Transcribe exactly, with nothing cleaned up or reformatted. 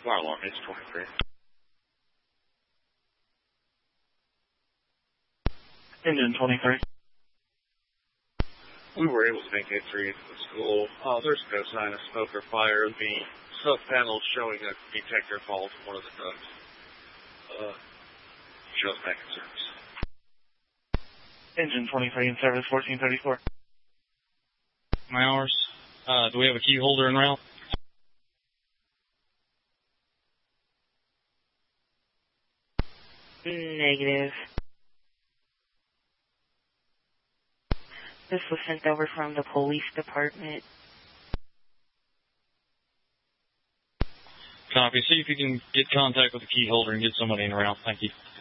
Fire alarm is twenty-three. Engine twenty-three. We were able to make entry into the school. Uh, there's no sign of smoke or fire. The sub panel showing a detector fault in one of the ducts. Uh, shows back in service. Engine twenty-three in service, fourteen thirty-four. Hours. Uh, do we have a key holder en route? Negative. This was sent over from the police department. Copy. See if you can get contact with the key holder and get somebody in route. Thank you.